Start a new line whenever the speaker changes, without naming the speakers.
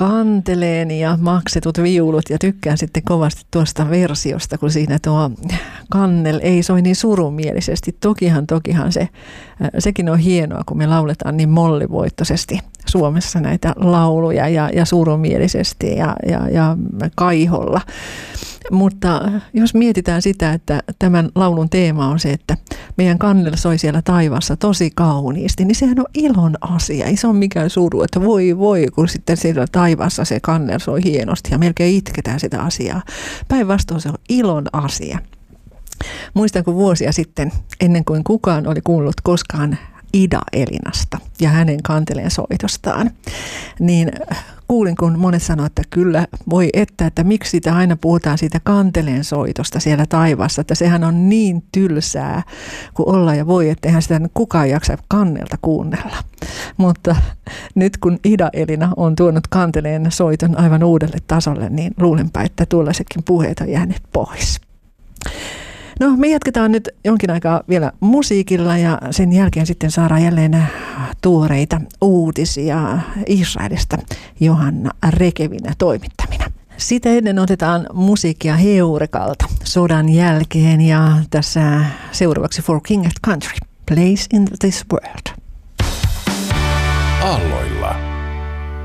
kanteleen ja maksetut viulut ja tykkään sitten kovasti tuosta versiosta, kun siinä tuo kannel ei soi niin surumielisesti. Tokihan sekin on hienoa, kun me lauletaan niin mollivoittoisesti Suomessa näitä lauluja ja surumielisesti ja kaiholla. Mutta jos mietitään sitä, että tämän laulun teema on se, että meidän kannel soi siellä taivaassa tosi kauniisti, niin sehän on ilon asia. Ei se ole mikään suru, että voi, kun sitten siellä taivaassa se kannel soi hienosti ja melkein itketään sitä asiaa. Päinvastoin se on ilon asia. Muistan, kun vuosia sitten, ennen kuin kukaan oli kuullut koskaan Ida Elinasta ja hänen kanteleen soitostaan, niin kuulin, kun monet sanoivat, että kyllä voi että miksi sitä aina puhutaan siitä kanteleen soitosta siellä taivaassa, että sehän on niin tylsää kuin olla ja voi, että eihän sitä kukaan jaksa kannelta kuunnella. Mutta nyt kun Ida Elina on tuonut kanteleen soiton aivan uudelle tasolle, niin luulenpä, että tuollaisetkin puheet on jäänyt pois. No, me jatketaan nyt jonkin aikaa vielä musiikilla ja sen jälkeen sitten saadaan jälleen tuoreita uutisia Israelista Johanna Rekevin toimittamina. Sitä ennen otetaan musiikkia Heurekalta sodan jälkeen ja tässä seuraavaksi For King and Country, Place in this World.
Aalloilla.